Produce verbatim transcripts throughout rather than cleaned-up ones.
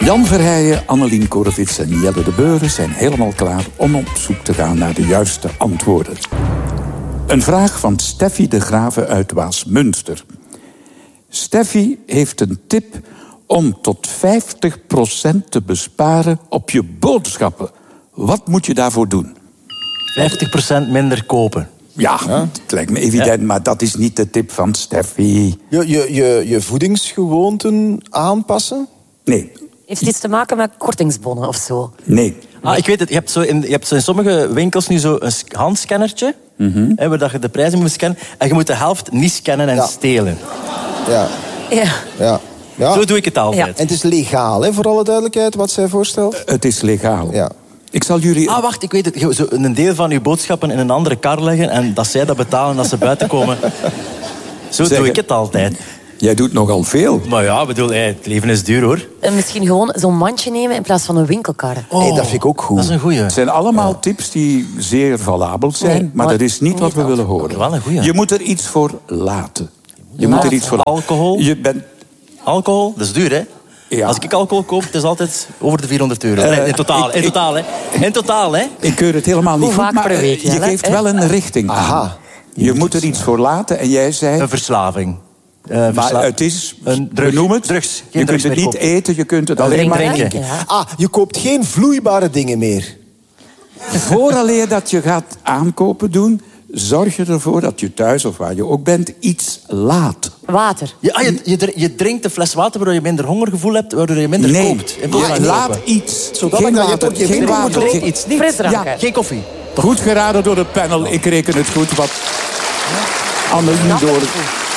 Jan Verheijen, Annelien Korevits en Jelle de Beuren zijn helemaal klaar om op zoek te gaan naar de juiste antwoorden. Een vraag van Steffi de Grave uit Waasmunster. Steffi heeft een tip om tot vijftig procent te besparen op je boodschappen. Wat moet je daarvoor doen? vijftig procent minder kopen. Ja, ja, het lijkt me evident, ja. Maar dat is niet de tip van Steffi. Je, je, je, je voedingsgewoonten aanpassen? Nee. Heeft het iets te maken met kortingsbonnen of zo? Nee. Ah, ik weet het. Je hebt, zo in, je hebt zo in sommige winkels nu zo een handscannertje. Mm-hmm. Hè, waar je de prijzen moet scannen. En je moet de helft niet scannen en ja. stelen. Ja. Ja. Ja. Ja. Zo doe ik het altijd. Ja. En het is legaal, hè, voor alle duidelijkheid, wat zij voorstelt? Uh, het is legaal. Ja. Ik zal jullie... Ah, wacht, ik weet het. Zo een deel van uw boodschappen in een andere kar leggen en dat zij dat betalen als ze buiten komen. Zo zeg, doe ik het altijd. Jij doet nogal veel. Maar ja, bedoel, hey, het leven is duur, hoor. En misschien gewoon zo'n mandje nemen in plaats van een winkelkar. Oh, hey, dat vind ik ook goed. Dat is een goeie. Het zijn allemaal ja. tips die zeer valabel zijn, nee, maar, maar dat is niet, niet wat we af. willen horen. Wel een goeie. Je moet er iets voor laten. Je laten. moet er iets voor Alcohol? Je bent... Alcohol, dat is duur, hè? Ja. Als ik alcohol koop, het is altijd over de vierhonderd euro. Uh, in totaal, ik, in totaal, ik, hè? In totaal, hè? Ik keur het helemaal niet Hoe goed, vaak maar per week, je ja, geeft hè? wel een richting aan. Aha. Je, je moet er iets voor laten en jij zei... Een verslaving. Uh, maar versla... het is, een drug, benoem het, drugs. je kunt drugs het niet kopen. eten, je kunt het alleen drink, maar drinken. drinken. Ja. Ah, je koopt geen vloeibare dingen meer. Vooraleer dat je gaat aankopen doen, zorg je ervoor dat je thuis of waar je ook bent iets laat. Water. Ja, je, je, je drinkt een fles water waardoor je minder hongergevoel hebt, waardoor je minder nee. koopt. In ja, laat iets. Zodat geen je water, ook je geen water. Drink Geen... iets. Niet. Frisdranken. Ja. Geen koffie. Goed geraden door het panel. Ik reken het goed wat Annelien ja. door...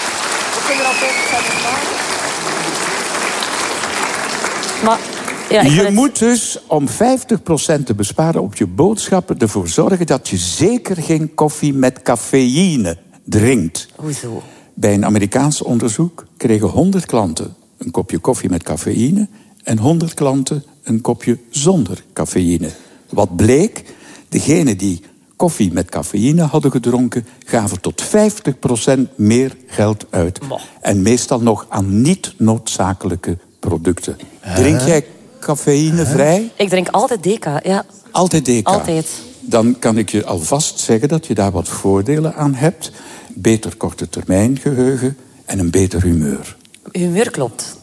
Maar, ja, je het... moet dus om vijftig procent te besparen op je boodschappen ervoor zorgen dat je zeker geen koffie met cafeïne drinkt. Hoezo? Bij een Amerikaans onderzoek kregen honderd klanten een kopje koffie met cafeïne en honderd klanten een kopje zonder cafeïne. Wat bleek? Degenen die koffie met cafeïne hadden gedronken, gaven tot vijftig procent meer geld uit. Mo. En meestal nog aan niet noodzakelijke producten. Huh? Drink jij cafeïnevrij? Huh? Ik drink altijd Deca, ja. Altijd Deca? Altijd. Dan kan ik je alvast zeggen dat je daar wat voordelen aan hebt. Beter korte termijn geheugen en een beter humeur. Humeur klopt.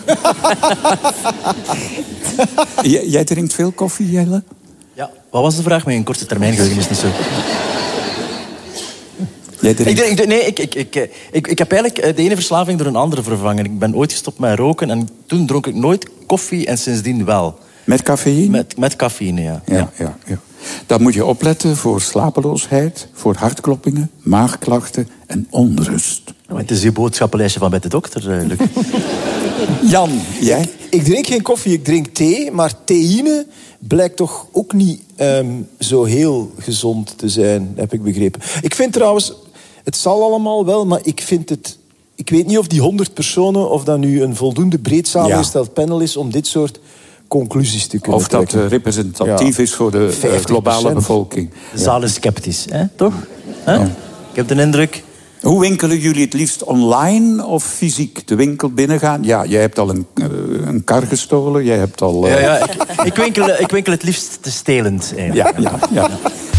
J- jij drinkt veel koffie, Jelle? Ja, wat was de vraag? Met een korte termijn geheugen is niet zo... Jij drinkt... ik, ik, nee, ik, ik, ik, ik, ik heb eigenlijk de ene verslaving door een andere vervangen. Ik ben ooit gestopt met roken en toen dronk ik nooit koffie en sindsdien wel. Met cafeïne? Met, met cafeïne, ja. Ja, ja. ja, ja. Dan moet je opletten voor slapeloosheid, voor hartkloppingen, maagklachten en onrust. Oh, het is uw boodschappenlijstje van bij de dokter, Luc. Jan, jij? Ik drink geen koffie, ik drink thee. Maar theïne blijkt toch ook niet um, zo heel gezond te zijn, heb ik begrepen. Ik vind trouwens, het zal allemaal wel, maar ik vind het... Ik weet niet of die honderd personen, of dat nu een voldoende breed samengesteld ja. panel is om dit soort conclusies te kunnen Of dat trekken. representatief ja. is voor de uh, globale bevolking. De zaal is sceptisch, hè? Toch? Hè? Ja. Ik heb de indruk... Hoe winkelen jullie het liefst? Online of fysiek? De winkel binnengaan? Ja, jij hebt al een, uh, een kar gestolen. Jij hebt al... Uh... Ja, ja, ik, ik, winkel, ik winkel het liefst te stelend. Ja, ja, ja.